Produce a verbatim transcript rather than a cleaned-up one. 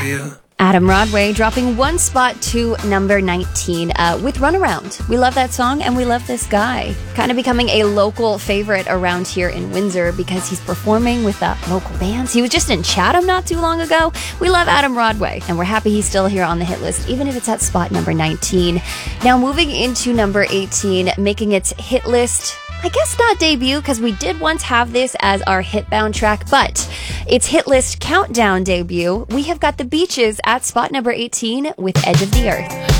Adam Rodway dropping one spot to number nineteen uh, with Runaround. We love that song and we love this guy. Kind of becoming a local favorite around here in Windsor because he's performing with uh, local bands. He was just in Chatham not too long ago. We love Adam Rodway and we're happy he's still here on the hit list, even if it's at spot number nineteen. Now moving into number eighteen, making its hit list, I guess not debut because we did once have this as our Hitbound track, but its hit list countdown debut. We have got The Beaches at spot number eighteen with Edge of the Earth.